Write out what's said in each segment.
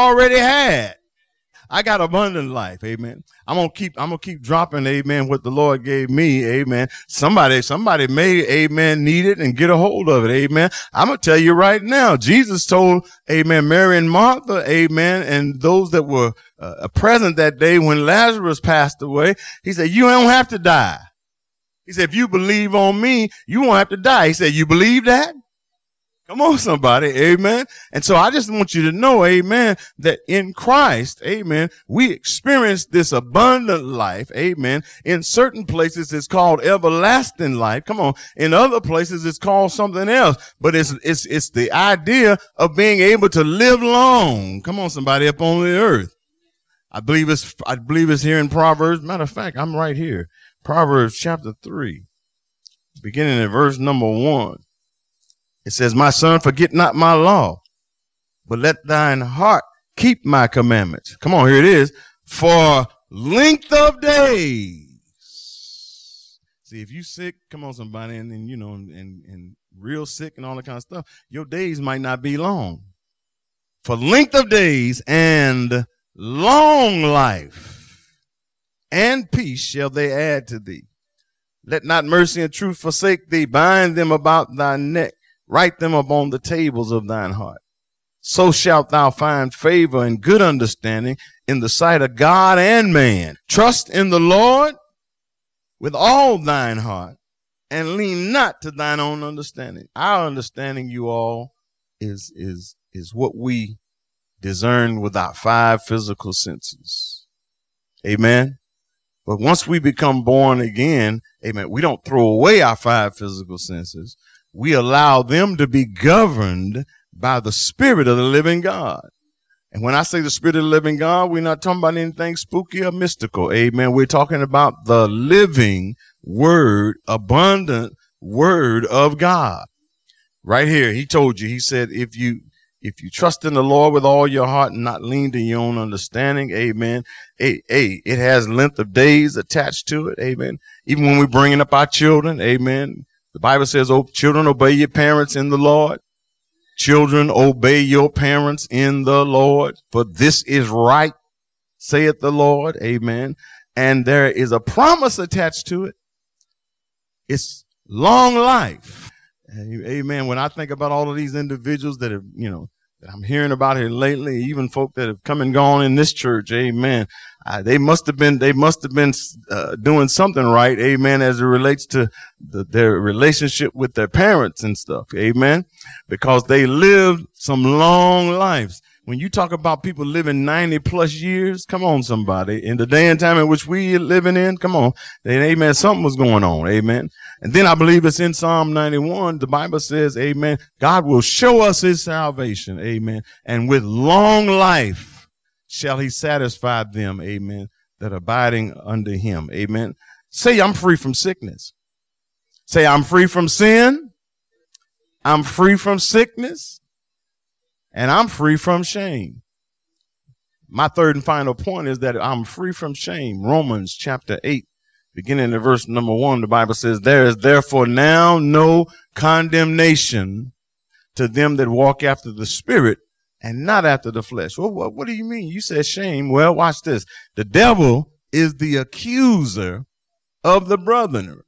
already had. I got abundant life. Amen. I'm going to keep dropping, amen, what the Lord gave me. Amen. Somebody may, amen, need it and get a hold of it. Amen. I'm going to tell you right now, Jesus told, amen, Mary and Martha, amen, and those that were present that day when Lazarus passed away, he said, you don't have to die. He said, if you believe on me, you won't have to die. He said, you believe that? Come on, somebody. Amen. And so I just want you to know, amen, that in Christ, amen, we experience this abundant life. Amen. In certain places, it's called everlasting life. Come on. In other places, it's called something else, but it's the idea of being able to live long. Come on, somebody, up on the earth. I believe it's here in Proverbs. Matter of fact, I'm right here. Proverbs chapter 3, beginning at verse number 1. It says, my son, forget not my law, but let thine heart keep my commandments. Come on, here it is. For length of days. See, if you sick, come on, somebody, and then, you know, and real sick and all that kind of stuff, your days might not be long. For length of days and long life and peace shall they add to thee. Let not mercy and truth forsake thee. Bind them about thy neck. Write them upon the tables of thine heart. So shalt thou find favor and good understanding in the sight of God and man. Trust in the Lord with all thine heart and lean not to thine own understanding. Our understanding, you all, is what we discern with our 5 physical senses. Amen. But once we become born again, amen, we don't throw away our 5 physical senses. We allow them to be governed by the Spirit of the living God. And when I say the Spirit of the living God, we're not talking about anything spooky or mystical. Amen. We're talking about the living word, abundant word of God. Right here, he told you, he said, if you trust in the Lord with all your heart and not lean to your own understanding, amen. It has length of days attached to it. Amen. Even when we're bringing up our children, amen. The Bible says, oh, children, obey your parents in the Lord. Children, obey your parents in the Lord, for this is right, saith the Lord. Amen. And there is a promise attached to it. It's long life. Amen. When I think about all of these individuals that have, you know, that I'm hearing about here lately, even folk that have come and gone in this church, amen. They must have been doing something right, amen, as it relates to their relationship with their parents and stuff, amen, because they lived some long lives. When you talk about people living 90 plus years, come on, somebody, in the day and time in which we living in, come on, then, amen, something was going on, amen. And then I believe it's in Psalm 91, the Bible says, amen, God will show us his salvation, amen, and with long life shall he satisfy them, amen, that are abiding under him, amen. Say, I'm free from sickness. Say, I'm free from sin. I'm free from sickness. And I'm free from shame. My third and final point is that I'm free from shame. Romans chapter 8, beginning at verse number 1, the Bible says, there is therefore now no condemnation to them that walk after the Spirit and not after the flesh. Well, what do you mean? You said shame. Well, watch this. The devil is the accuser of the brethren.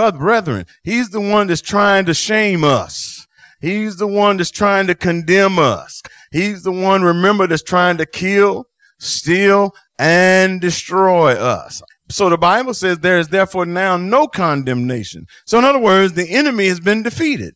He's the one that's trying to shame us. He's the one that's trying to condemn us. He's the one, remember, that's trying to kill, steal, and destroy us. So the Bible says there is therefore now no condemnation. So in other words, the enemy has been defeated.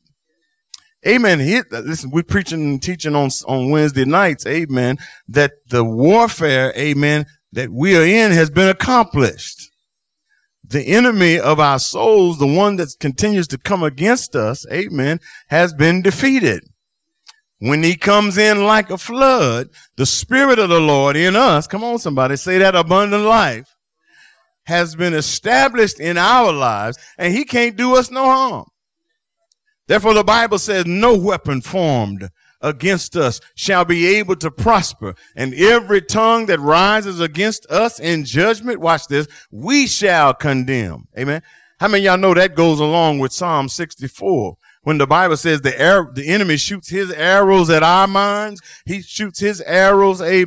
Amen. Listen, we're preaching and teaching on Wednesday nights, amen, that the warfare, amen, that we are in has been accomplished. The enemy of our souls, the one that continues to come against us, amen, has been defeated. When he comes in like a flood, the Spirit of the Lord in us, come on, somebody, say that abundant life, has been established in our lives, and he can't do us no harm. Therefore, the Bible says no weapon formed against us shall be able to prosper. And every tongue that rises against us in judgment, watch this, we shall condemn. Amen. How many of y'all know that goes along with Psalm 64? When the Bible says the enemy shoots his arrows at our minds, he shoots his arrows,